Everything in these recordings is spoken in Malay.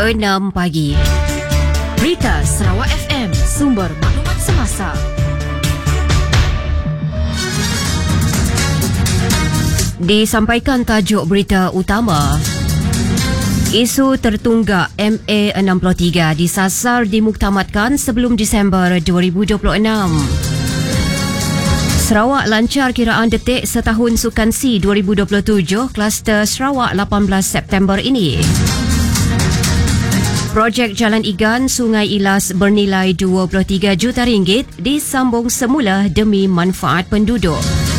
6 pagi. Berita Sarawak FM, sumber maklumat semasa. Disampaikan tajuk berita utama. Isu tertunggak MA63 disasar dimuktamadkan sebelum Disember 2026. Sarawak lancar kiraan detik setahun Sukan C 2027 kluster Sarawak 18 September ini. Projek Jalan Igan Sungai Ilas bernilai RM23 juta disambung semula demi manfaat penduduk.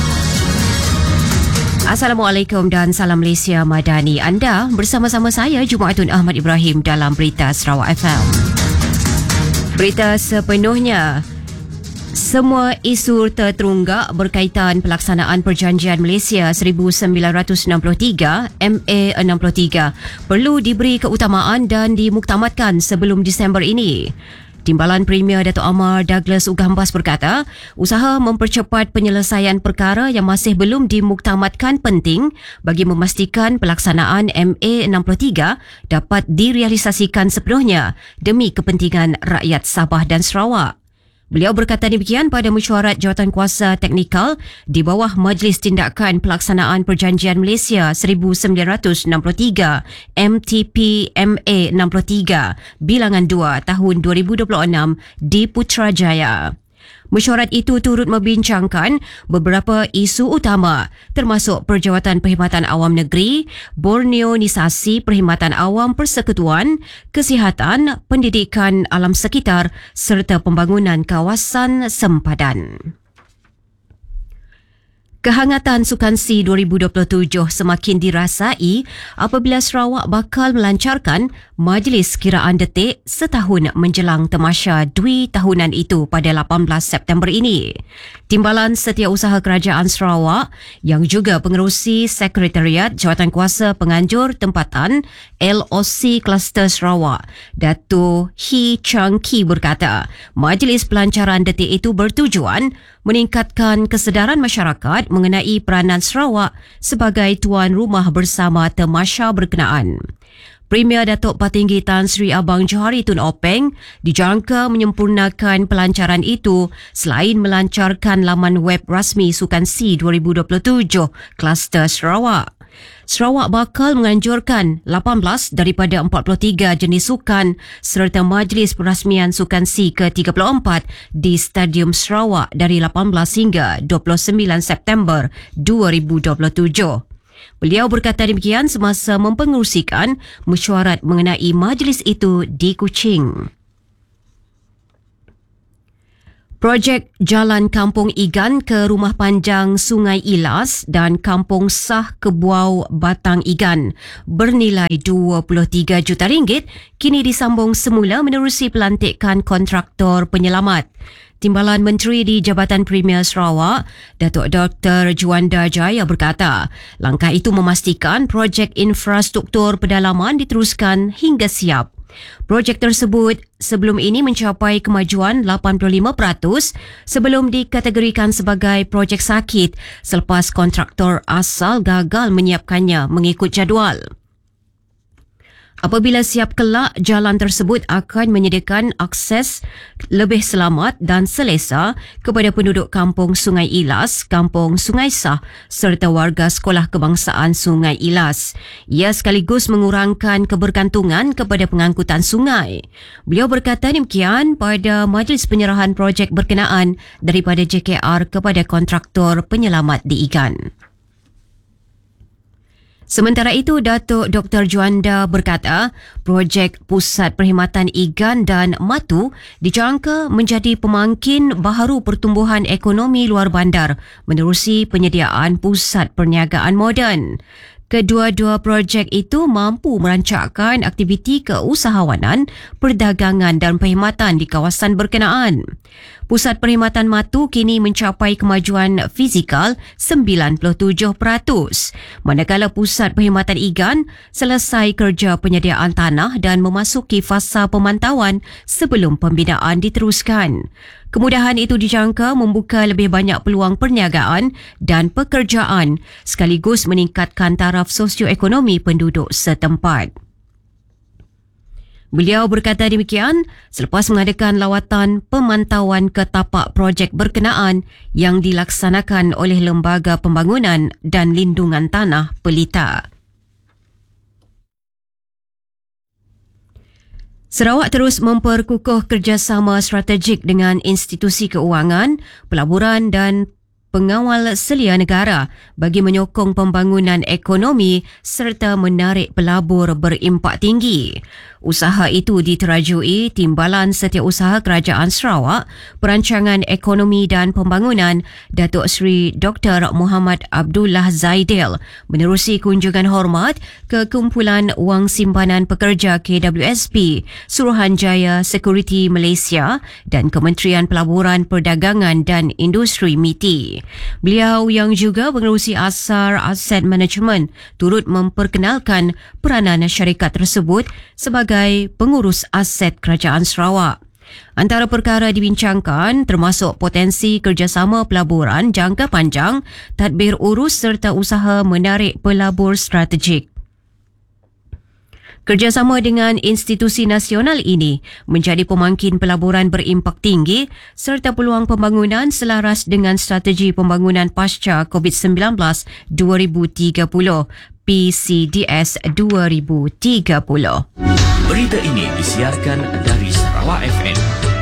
Assalamualaikum dan salam Malaysia Madani. Anda bersama-sama saya Jumaatun Ahmad Ibrahim dalam Berita Sarawak FM. Berita sepenuhnya. Semua isu tertunggak berkaitan pelaksanaan Perjanjian Malaysia 1963 MA63 perlu diberi keutamaan dan dimuktamadkan sebelum Disember ini. Timbalan Premier Datuk Amar Douglas Ugambas berkata, usaha mempercepat penyelesaian perkara yang masih belum dimuktamadkan penting bagi memastikan pelaksanaan MA63 dapat direalisasikan sepenuhnya demi kepentingan rakyat Sabah dan Sarawak. Beliau berkata demikian pada mesyuarat Jawatankuasa Teknikal di bawah Majlis Tindakan Pelaksanaan Perjanjian Malaysia 1963 MTP-MA63 Bilangan 2 tahun 2026 di Putrajaya. Mesyuarat itu turut membincangkan beberapa isu utama termasuk Perjawatan Perkhidmatan Awam Negeri, Borneoisasi Perkhidmatan Awam Persekutuan, kesihatan, pendidikan alam sekitar serta pembangunan kawasan sempadan. Kehangatan Sukan C 2027 semakin dirasai apabila Sarawak bakal melancarkan Majlis Kiraan Detik setahun menjelang tamasya Dwi tahunan itu pada 18 September ini. Timbalan Setiausaha Kerajaan Sarawak yang juga pengerusi Sekretariat Jawatankuasa Penganjur Tempatan LOC Kluster Sarawak, Dato' Hee Chang Kee berkata, Majlis Pelancaran Detik itu bertujuan meningkatkan kesedaran masyarakat mengenai peranan Sarawak sebagai tuan rumah bersama tamasya berkenaan. Premier Datuk Patinggi Tan Sri Abang Johari Tun Openg dijangka menyempurnakan pelancaran itu selain melancarkan laman web rasmi Sukan C 2027 kluster Sarawak. Sarawak bakal menganjurkan 18 daripada 43 jenis sukan serta majlis perasmian Sukan C ke-34 di Stadium Sarawak dari 18 hingga 29 September 2027. Beliau berkata demikian semasa mempengerusikan mesyuarat mengenai majlis itu di Kuching. Projek Jalan Kampung Igan ke Rumah Panjang Sungai Ilas dan Kampung Sah Kebuau Batang Igan bernilai RM23 juta kini disambung semula menerusi pelantikan kontraktor penyelamat. Timbalan Menteri di Jabatan Premier Sarawak, Datuk Dr. Juanda Jaya berkata, langkah itu memastikan projek infrastruktur pedalaman diteruskan hingga siap. Projek tersebut sebelum ini mencapai kemajuan 85% sebelum dikategorikan sebagai projek sakit selepas kontraktor asal gagal menyiapkannya mengikut jadual. Apabila siap kelak, jalan tersebut akan menyediakan akses lebih selamat dan selesa kepada penduduk Kampung Sungai Ilas, Kampung Sungai Sah serta warga Sekolah Kebangsaan Sungai Ilas. Ia sekaligus mengurangkan kebergantungan kepada pengangkutan sungai. Beliau berkata demikian pada majlis penyerahan projek berkenaan daripada JKR kepada kontraktor penyelamat di Igan. Sementara itu, Datuk Dr. Juanda berkata, projek Pusat Perkhidmatan Igan dan Matu dijangka menjadi pemangkin baharu pertumbuhan ekonomi luar bandar menerusi penyediaan pusat perniagaan moden. Kedua-dua projek itu mampu merancangkan aktiviti keusahawanan, perdagangan dan perkhidmatan di kawasan berkenaan. Pusat Perkhidmatan Matu kini mencapai kemajuan fizikal 97%, manakala Pusat Perkhidmatan Igan selesai kerja penyediaan tanah dan memasuki fasa pemantauan sebelum pembinaan diteruskan. Kemudahan itu dijangka membuka lebih banyak peluang perniagaan dan pekerjaan sekaligus meningkatkan taraf sosioekonomi penduduk setempat. Beliau berkata demikian selepas mengadakan lawatan pemantauan ke tapak projek berkenaan yang dilaksanakan oleh Lembaga Pembangunan dan Lindungan Tanah Pelita. Sarawak terus memperkukuh kerjasama strategik dengan institusi keuangan, pelaburan dan pengawal selia negara bagi menyokong pembangunan ekonomi serta menarik pelabur berimpak tinggi. Usaha itu diterajui Timbalan Setiausaha Kerajaan Sarawak, Perancangan Ekonomi dan Pembangunan Datuk Seri Dr. Muhammad Abdullah Zaidil menerusi kunjungan hormat ke Kumpulan Wang Simpanan Pekerja KWSP, Suruhanjaya Security Malaysia dan Kementerian Pelaburan Perdagangan dan Industri MITI. Beliau yang juga mengerusi Asar Asset Management turut memperkenalkan peranan syarikat tersebut sebagai pengurus aset Kerajaan Sarawak. Antara perkara dibincangkan termasuk potensi kerjasama pelaburan jangka panjang, tadbir urus serta usaha menarik pelabur strategik. Kerjasama dengan institusi nasional ini menjadi pemangkin pelaburan berimpak tinggi serta peluang pembangunan selaras dengan strategi pembangunan pasca COVID-19 2030 PCDS 2030. Berita ini disiarkan dari Sarawak FM.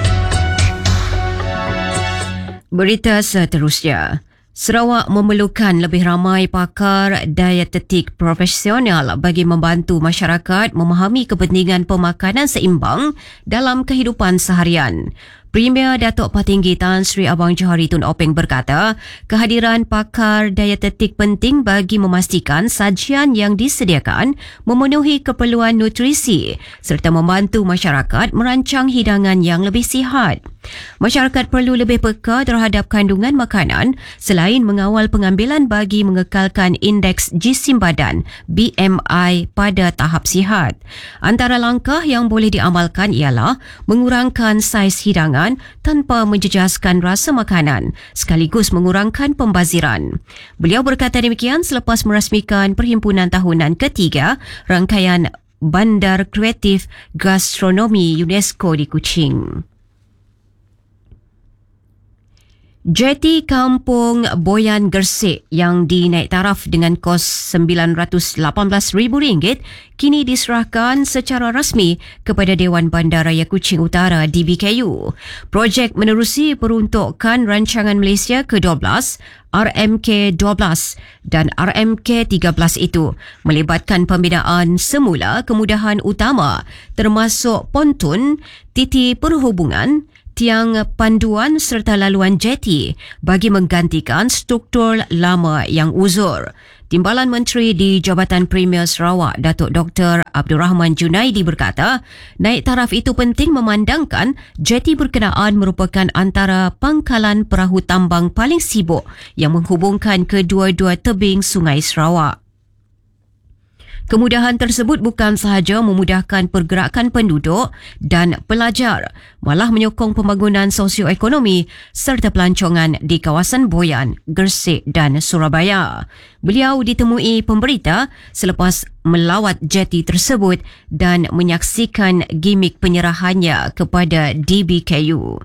Berita seterusnya. Sarawak memerlukan lebih ramai pakar dietetik profesional bagi membantu masyarakat memahami kepentingan pemakanan seimbang dalam kehidupan seharian. Premier Datuk Patinggi Tan Sri Abang Johari Tun Openg berkata, kehadiran pakar dietetik penting bagi memastikan sajian yang disediakan memenuhi keperluan nutrisi serta membantu masyarakat merancang hidangan yang lebih sihat. Masyarakat perlu lebih peka terhadap kandungan makanan selain mengawal pengambilan bagi mengekalkan indeks jisim badan BMI pada tahap sihat. Antara langkah yang boleh diamalkan ialah mengurangkan saiz hidangan tanpa menjejaskan rasa makanan sekaligus mengurangkan pembaziran. Beliau berkata demikian selepas merasmikan perhimpunan tahunan ketiga rangkaian Bandar Kreatif Gastronomi UNESCO di Kuching. Jeti Kampung Boyan Gersik yang dinaik taraf dengan kos RM918,000 kini diserahkan secara rasmi kepada Dewan Bandaraya Kuching Utara DBKU. Projek menerusi peruntukan Rancangan Malaysia ke-12 RMK-12 dan RMK-13 itu melibatkan pembinaan semula kemudahan utama termasuk pontun, titi perhubungan, tiang panduan serta laluan jeti bagi menggantikan struktur lama yang uzur. Timbalan Menteri di Jabatan Premier Sarawak, Datuk Dr. Abdul Rahman Junaidi berkata, naik taraf itu penting memandangkan jeti berkenaan merupakan antara pangkalan perahu tambang paling sibuk yang menghubungkan kedua-dua tebing Sungai Sarawak. Kemudahan tersebut bukan sahaja memudahkan pergerakan penduduk dan pelajar, malah menyokong pembangunan sosioekonomi serta pelancongan di kawasan Boyan, Gersik dan Surabaya. Beliau ditemui pemberita selepas melawat jeti tersebut dan menyaksikan gimik penyerahannya kepada DBKU.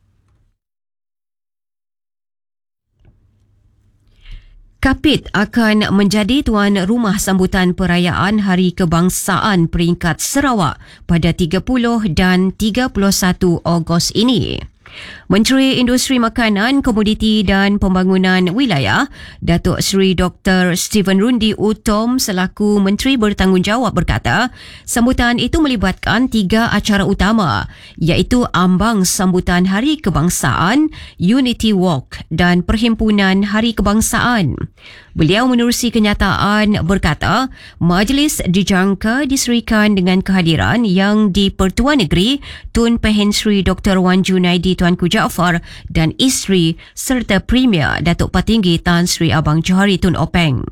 Kapit akan menjadi tuan rumah sambutan perayaan Hari Kebangsaan peringkat Sarawak pada 30 dan 31 Ogos ini. Menteri Industri Makanan, Komoditi dan Pembangunan Wilayah, Datuk Seri Dr. Stephen Rundi Utom selaku Menteri Bertanggungjawab berkata, sambutan itu melibatkan 3 acara utama iaitu Ambang Sambutan Hari Kebangsaan, Unity Walk dan Perhimpunan Hari Kebangsaan. Beliau menerusi kenyataan berkata, majlis dijangka diserikan dengan kehadiran yang di-Pertuan Negeri Tun Pehen Sri Dr. Wan Junaidi Tuanku Jaafar dan isteri serta Premier Datuk Patinggi Tan Sri Abang Johari Tun Openg.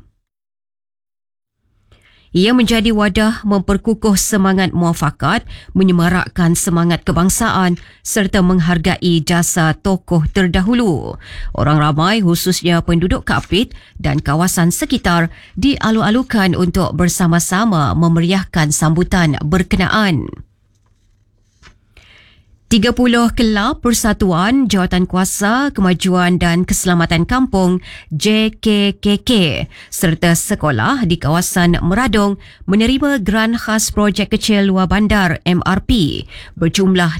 Ia menjadi wadah memperkukuh semangat muafakat, menyemarakkan semangat kebangsaan serta menghargai jasa tokoh terdahulu. Orang ramai khususnya penduduk Kapit dan kawasan sekitar dialu-alukan untuk bersama-sama memeriahkan sambutan berkenaan. 30 kelab Persatuan Jawatankuasa Kemajuan dan Keselamatan Kampung JKKK serta sekolah di kawasan Meradong menerima geran khas projek kecil luar bandar MRP berjumlah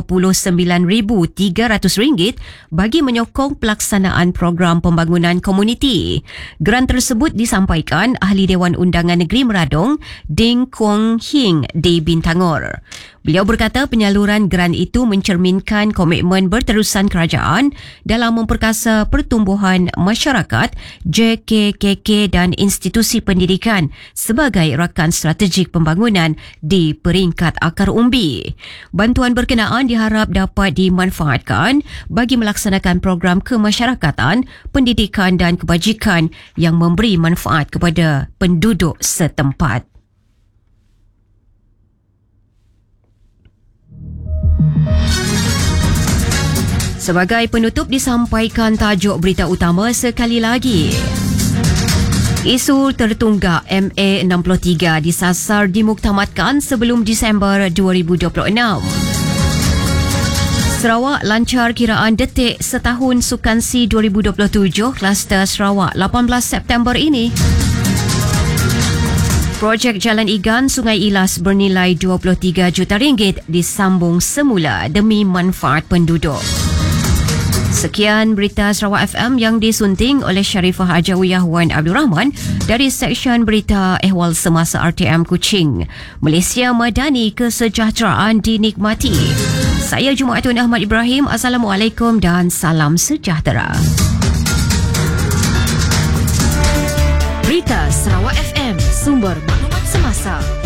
RM59,300 bagi menyokong pelaksanaan program pembangunan komuniti. Geran tersebut disampaikan Ahli Dewan Undangan Negeri Meradong, Ding Kuang Hing di Bintangor. Beliau berkata penyaluran geran itu mencerminkan komitmen berterusan kerajaan dalam memperkasa pertumbuhan masyarakat, JKKK dan institusi pendidikan sebagai rakan strategik pembangunan di peringkat akar umbi. Bantuan berkenaan diharap dapat dimanfaatkan bagi melaksanakan program kemasyarakatan, pendidikan dan kebajikan yang memberi manfaat kepada penduduk setempat. Sebagai penutup disampaikan tajuk berita utama sekali lagi. Isu tertunggak MA63 disasar dimuktamadkan sebelum Disember 2026. Sarawak lancar kiraan detik setahun Sukan C 2027 Kluster Sarawak 18 September ini. Projek Jalan Igan Sungai Ilas bernilai RM23 juta disambung semula demi manfaat penduduk. Sekian berita Sarawak FM yang disunting oleh Sharifah Ajawiyah Wan Abdul Rahman dari Seksyen Berita Ehwal Semasa RTM Kuching. Malaysia Madani, kesejahteraan dinikmati. Saya Jumaatun Ahmad Ibrahim. Assalamualaikum dan salam sejahtera. Berita Sarawak FM, sumber maklumat semasa.